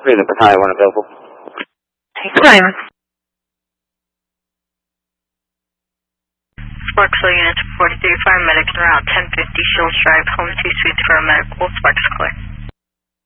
Freedom for High, 1 available. Claim. Sparksville Unit 43, paramedics around 1050 Shields Drive, home 2 suites for a medical. Sparks clear.